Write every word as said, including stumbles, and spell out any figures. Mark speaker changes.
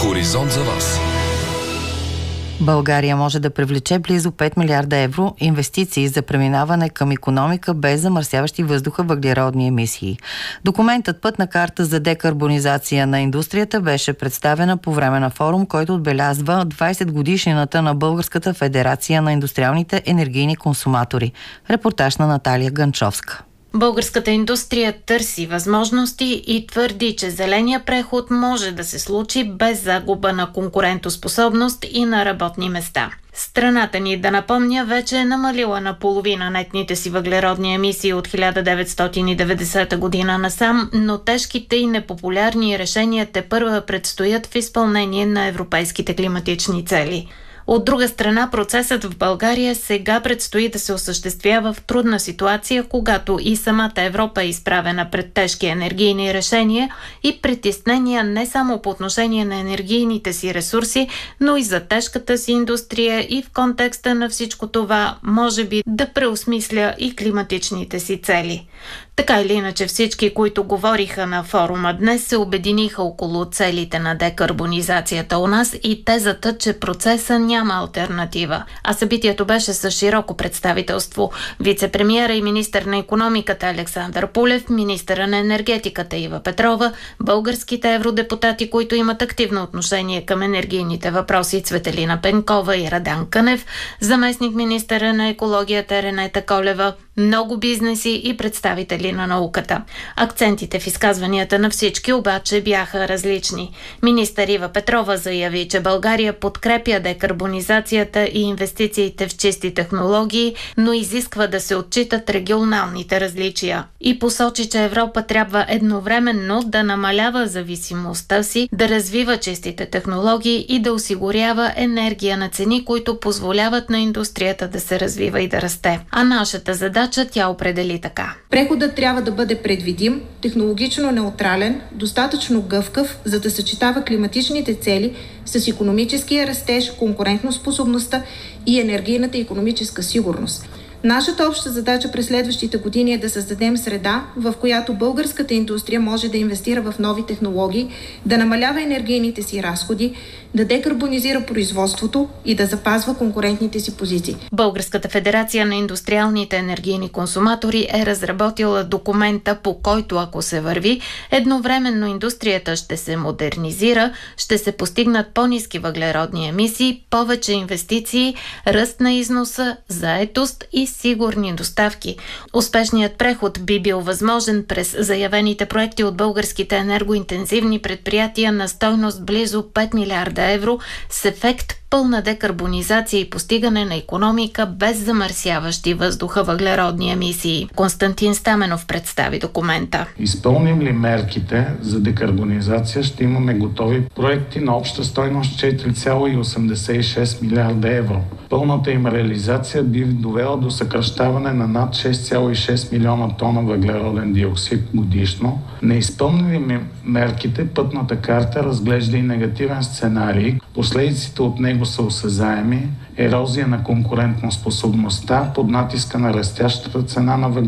Speaker 1: Хоризонт за вас.
Speaker 2: България може да привлече близо пет милиарда евро инвестиции за преминаване към икономика без замърсяващи въздуха въглеродни емисии. Документът Пътна карта за декарбонизация на индустрията беше представена по време на форум, който отбелязва двайсет годишнината на Българската федерация на индустриалните енергийни консуматори. Репортаж на Наталия Ганчовска.
Speaker 3: Българската индустрия търси възможности и твърди, че зеления преход може да се случи без загуба на конкурентоспособност и на работни места. Страната ни, да напомня, вече е намалила наполовина нетните си въглеродни емисии от хиляда деветстотин и деветдесета година насам, но тежките и непопулярни решения тепърва предстоят в изпълнение на европейските климатични цели. От друга страна, процесът в България сега предстои да се осъществява в трудна ситуация, когато и самата Европа е изправена пред тежки енергийни решения и притеснения не само по отношение на енергийните си ресурси, но и за тежката си индустрия и в контекста на всичко това може би да преосмисля и климатичните си цели. Така или иначе всички, които говориха на форума днес, се обединиха около целите на декарбонизацията у нас и тезата, че процеса няма алтернатива. А събитието беше с широко представителство. Вице-премиера и министър на икономиката Александър Пулев, министъра на енергетиката Ива Петрова, българските евродепутати, които имат активно отношение към енергийните въпроси Цветелина Пенкова и Радан Кънев, заместник министъра на екологията Ренета Колева, много бизнеси и представители на науката. Акцентите в изказванията на всички обаче бяха различни. Министър Ива Петрова заяви, че България подкрепя декарбонизацията и инвестициите в чисти технологии, но изисква да се отчитат регионалните различия. И посочи, че Европа трябва едновременно да намалява зависимостта си, да развива чистите технологии и да осигурява енергия на цени, които позволяват на индустрията да се развива и да расте. А нашата задача тя определи така.
Speaker 4: Преходът трябва да бъде предвидим, технологично неутрален, достатъчно гъвкав, за да съчетава климатичните цели с икономическия растеж, конкурентоспособността и енергийната икономическа сигурност. Нашата обща задача през следващите години е да създадем среда, в която българската индустрия може да инвестира в нови технологии, да намалява енергийните си разходи, да декарбонизира производството и да запазва конкурентните си позиции.
Speaker 3: Българската федерация на индустриалните енергийни консуматори е разработила документа, по който, ако се върви, едновременно индустрията ще се модернизира, ще се постигнат по-ниски въглеродни емисии, повече инвестиции, ръст на износа, заетост и сигурни доставки. Успешният преход би бил възможен през заявените проекти от българските енергоинтензивни предприятия на стойност близо пет милиарда евро с ефект пълна декарбонизация и постигане на икономика без замърсяващи въздуха въглеродни емисии. Константин Стаменов представи документа.
Speaker 5: Изпълним ли мерките за декарбонизация, ще имаме готови проекти на обща стойност четири цяло осемдесет и шест милиарда евро. Пълната им реализация би довела до съкращаване на над шест цяло и шест милиона тона въглероден диоксид годишно. Не изпълним ли мерките, Пътната карта разглежда и негативен сценарий. Последиците от него са осезаеми, ерозия на конкурентоспособността под натиска на растящата цена на въглероден